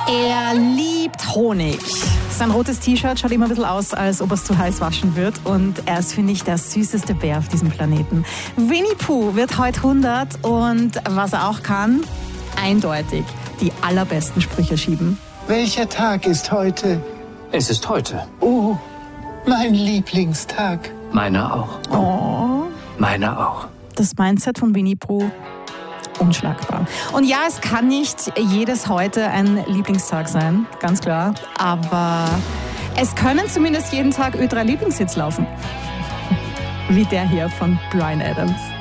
Er liebt Honig. Sein rotes T-Shirt schaut immer ein bisschen aus, als ob es zu heiß waschen wird. Und er ist, finde ich, der süßeste Bär auf diesem Planeten. Winnie Pooh wird heute 100 und was er auch kann, eindeutig die allerbesten Sprüche schieben. Welcher Tag ist heute? Es ist heute. Oh, mein Lieblingstag. Meiner auch. Oh. Meiner auch. Das Mindset von Winnie Pooh, unschlagbar. Und ja, es kann nicht jedes heute ein Lieblingstag sein, ganz klar. Aber es können zumindest jeden Tag Ö3 Lieblingshits laufen. Wie der hier von Bryan Adams.